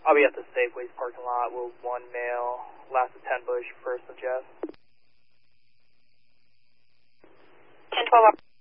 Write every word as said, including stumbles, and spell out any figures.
I'll be at the Safeways parking lot with one male, last of ten Bush, first of Jeff. ten twelve.